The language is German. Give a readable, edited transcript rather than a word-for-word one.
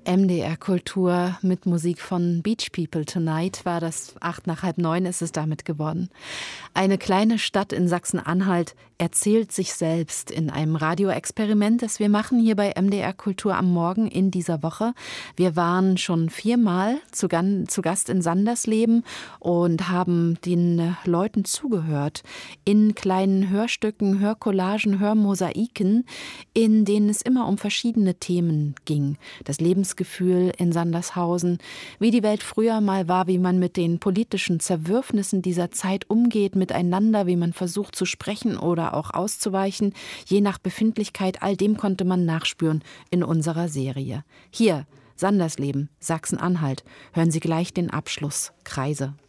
MDR Kultur mit Musik von Beach People Tonight war das. 8:30 ist es damit geworden. Eine kleine Stadt in Sachsen-Anhalt erzählt sich selbst in einem Radioexperiment, das wir machen hier bei MDR Kultur am Morgen in dieser Woche. Wir waren schon 4-mal zu Gast in Sandersleben und haben den Leuten zugehört in kleinen Hörstücken, Hörcollagen, Hörmosaiken, in denen es immer um verschiedene Themen ging. Das Lebensgefühl in Sandershausen, wie die Welt früher mal war, wie man mit den politischen Zerwürfnissen dieser Zeit umgeht miteinander, wie man versucht zu sprechen oder auch auszuweichen, je nach Befindlichkeit. All dem konnte man nachspüren in unserer Serie. Hier, Sandersleben, Sachsen-Anhalt. Hören Sie gleich den Abschluss. Kreise.